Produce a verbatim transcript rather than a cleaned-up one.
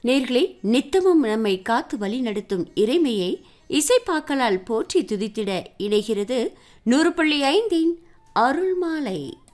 நேர்களே, நித்தமும் நம்மை காத்து வழி நடத்தும் இறைமையை இசைப்பாக்களால் போற்றி துதித்திட இணைகிறது நூறு புள்ளி ஐந்தின் அருள்மாலை.